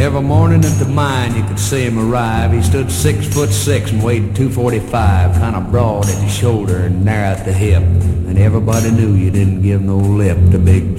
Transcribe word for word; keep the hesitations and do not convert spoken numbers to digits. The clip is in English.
Every morning at the mine you could see him arrive. He stood six foot six and weighed two forty-five, kind of broad at the shoulder and narrow at the hip. And everybody knew you didn't give no lip to Big